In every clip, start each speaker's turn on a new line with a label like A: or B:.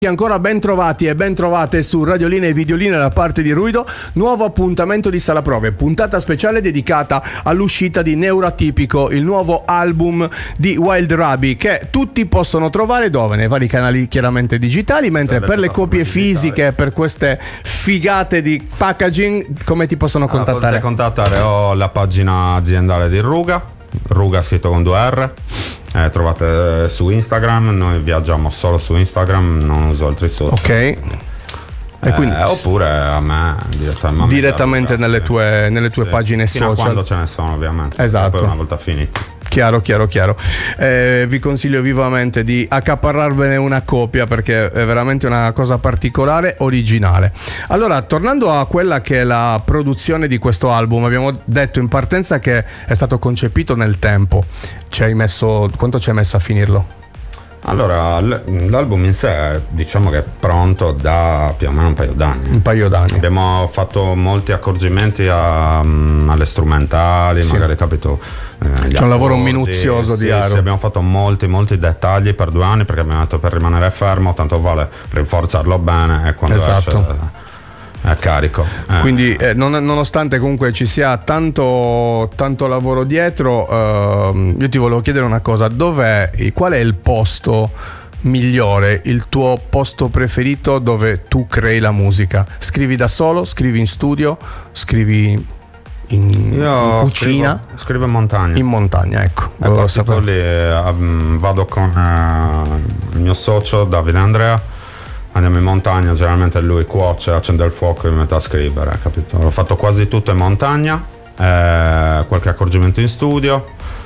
A: Ancora ben trovati e ben trovate su Radiolina e Videolina da parte di Ruido. Nuovo appuntamento di Sala Prove, puntata speciale dedicata all'uscita di Neuroatipico, il nuovo album di Wild Rabi, che tutti possono trovare dove? Nei vari canali chiaramente digitali, mentre per le copie fisiche, per queste figate di packaging, come ti possono contattare?
B: Potete contattare o la pagina aziendale di Ruga scritto con 2 R. Trovate su Instagram, noi viaggiamo solo su Instagram, non uso altri social.
A: Ok. E quindi,
B: oppure a me
A: direttamente nelle tue pagine
B: fino
A: social.
B: A quando ce ne sono, ovviamente.
A: Esatto.
B: Poi una volta finiti.
A: Chiaro. Vi consiglio vivamente di accaparrarvene una copia, perché è veramente una cosa particolare, originale. Allora, tornando a quella che è la produzione di questo album, abbiamo detto in partenza che è stato concepito nel tempo. Quanto ci hai messo a finirlo?
B: Allora, l'album in sé diciamo che è pronto da più o meno un paio d'anni. Abbiamo fatto molti accorgimenti alle strumentali, sì. Magari capito.
A: C'è un lavoro minuzioso di Aro.
B: Sì, abbiamo fatto molti dettagli per 2 anni, perché abbiamo detto per rimanere fermo tanto vale rinforzarlo bene e quando esce è carico.
A: Quindi nonostante comunque ci sia tanto lavoro dietro, io ti volevo chiedere una cosa: qual è il posto migliore, il tuo posto preferito dove tu crei la musica? Scrivi da solo, scrivi in studio, scrivi in cucina?
B: Scrivo in montagna.
A: In montagna, ecco.
B: Lì, vado con il mio socio Davide Andrea, andiamo in montagna, generalmente lui cuoce, accende il fuoco e mi metto a scrivere, capito? Ho fatto quasi tutto in montagna, qualche accorgimento in studio,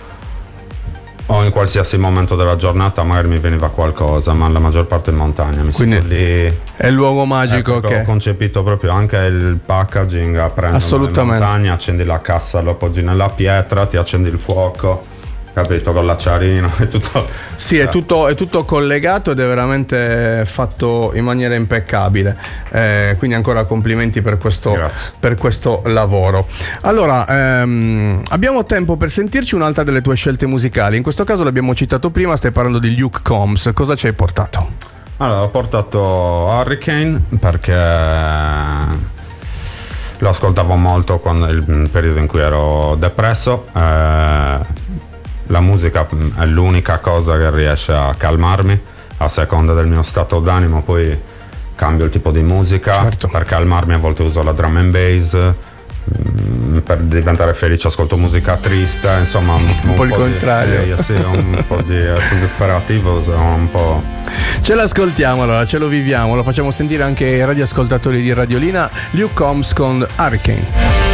B: o in qualsiasi momento della giornata magari mi veniva qualcosa, ma la maggior parte in montagna.
A: Quindi lì è il luogo magico, che
B: ho concepito proprio anche il packaging, prendi in montagna, accendi la cassa, lo appoggi nella pietra, ti accendi il fuoco, capito, con l'acciarino e tutto.
A: Sì, è tutto collegato ed è veramente fatto in maniera impeccabile, quindi ancora complimenti per questo lavoro. Allora, abbiamo tempo per sentirci un'altra delle tue scelte musicali. In questo caso l'abbiamo citato prima, stai parlando di Luke Combs. Cosa ci hai portato?
B: Allora, ho portato Hurricane perché lo ascoltavo molto quando il periodo in cui ero depresso. La musica è l'unica cosa che riesce a calmarmi, a seconda del mio stato d'animo poi cambio il tipo di musica.
A: Certo.
B: Per calmarmi a volte uso la drum and bass, per diventare felice ascolto musica triste, insomma
A: un po' il contrario.
B: Un po' di superativo, un po'.
A: Ce l'ascoltiamo, allora, ce lo viviamo, lo facciamo sentire anche ai radioascoltatori di Radiolina. Luke Combs con Hurricane.